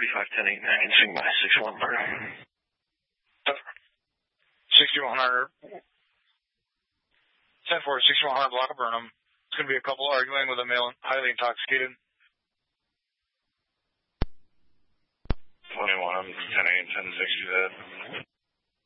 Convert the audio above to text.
3510 8, I can swing my 61 Burnham. 6100. 10-4, 6100 block of Burnham. It's going to be a couple arguing with a male highly intoxicated. 21, I'm 10-8, 10-6, you said.